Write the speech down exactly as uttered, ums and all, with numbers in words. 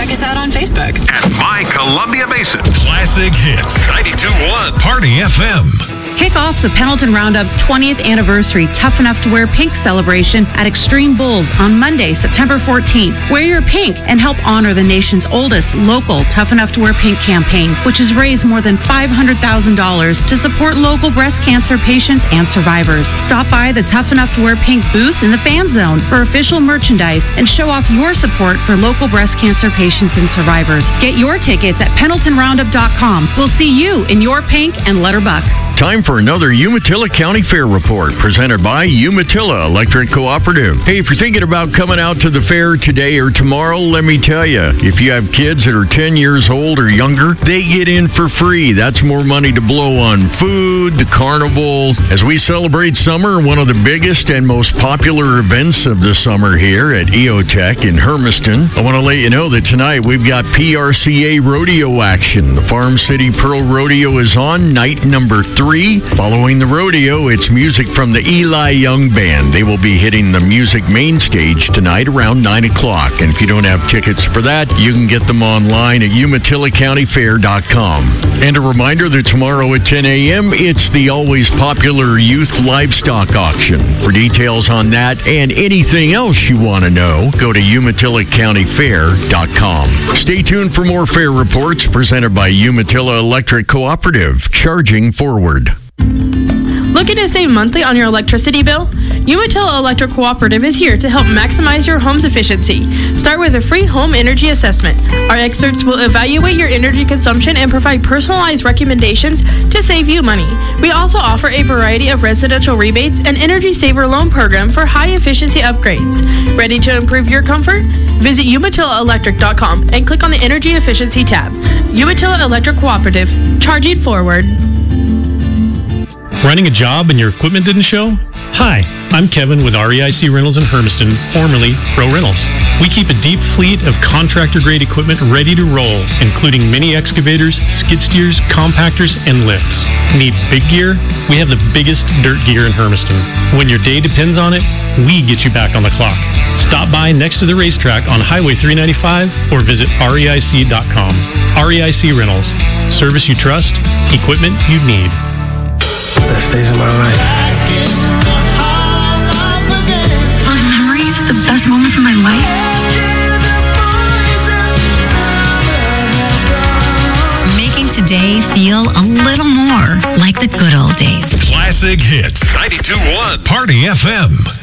check us out on Facebook. At My Columbia Basin. Classic Hits. ninety-two point one. Party F M. Kick off the Pendleton Roundup's twentieth anniversary Tough Enough to Wear Pink celebration at Extreme Bulls on Monday, September fourteenth. Wear your pink and help honor the nation's oldest local Tough Enough to Wear Pink campaign, which has raised more than five hundred thousand dollars to support local breast cancer patients and survivors. Stop by the Tough Enough to Wear Pink booth in the fan zone for official merchandise and show off your support for local breast cancer patients and survivors. Get your tickets at pendleton roundup dot com. We'll see you in your pink and let her buck. Time for another Umatilla County Fair Report presented by Umatilla Electric Cooperative. Hey, if you're thinking about coming out to the fair today or tomorrow, let me tell you, if you have kids that are ten years old or younger, they get in for free. That's more money to blow on food, the carnival. As we celebrate summer, one of the biggest and most popular events of the summer here at E O Tech in Hermiston, I want to let you know that tonight we've got P R C A rodeo action. The Farm City Pearl Rodeo is on night number three. Following the rodeo, it's music from the Eli Young Band. They will be hitting the music main stage tonight around nine o'clock. And if you don't have tickets for that, you can get them online at umatilla county fair dot com. And a reminder that tomorrow at ten a.m., it's the always popular youth livestock auction. For details on that and anything else you want to know, go to umatilla county fair dot com. Stay tuned for more fair reports presented by Umatilla Electric Cooperative, charging forward. Looking to save monthly on your electricity bill? Umatilla Electric Cooperative is here to help maximize your home's efficiency. Start with a free home energy assessment. Our experts will evaluate your energy consumption and provide personalized recommendations to save you money. We also offer a variety of residential rebates and energy saver loan program for high efficiency upgrades. Ready to improve your comfort? Visit umatilla electric dot com and click on the Energy Efficiency tab. Umatilla Electric Cooperative, charging forward. Running a job and your equipment didn't show? Hi, I'm Kevin with R E I C Rentals in Hermiston, formerly Pro Rentals. We keep a deep fleet of contractor-grade equipment ready to roll, including mini excavators, skid steers, compactors, and lifts. Need big gear? We have the biggest dirt gear in Hermiston. When your day depends on it, we get you back on the clock. Stop by next to the racetrack on Highway three ninety-five or visit R E I C dot com. R E I C Rentals. Service you trust, equipment you need. Best days of my life. Those memories, the best moments of my life. Making today feel a little more like the good old days. Classic Hits. ninety-two point one. Party F M.